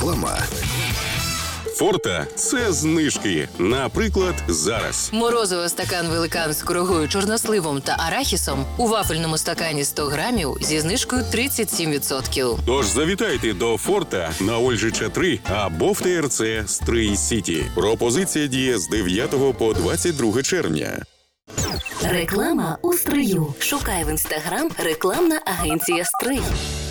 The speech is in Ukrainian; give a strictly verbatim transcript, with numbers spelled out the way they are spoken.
Реклама. Форта – це знижки. Наприклад, зараз. Морозиво стакан великан з курагою, чорносливом та арахісом у вафельному стакані сто грамів зі знижкою тридцять сім відсотків. Тож завітайте до Форта на Ольжича три або в ТРЦ Стрий Сіті. Пропозиція діє з дев'ятого по двадцять друге червня. Реклама у Стрию. Шукай в інстаграм рекламна агенція «Стрий».